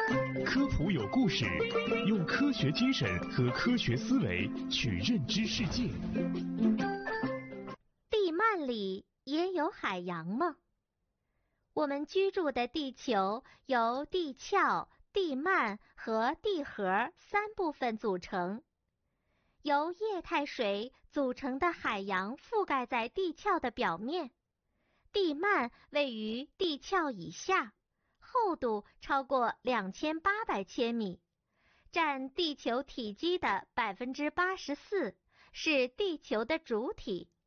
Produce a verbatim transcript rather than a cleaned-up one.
科普有故事，用科学精神和科学思维去认知世界。 地幔里也有海洋吗？我们居住的地球由地壳、地幔和地核三部分组成。由液态水组成的海洋覆盖在地壳的表面，地幔位于地壳以下，厚度超过两千八百千米，占地球体积的百分之八十四，是地球的主体。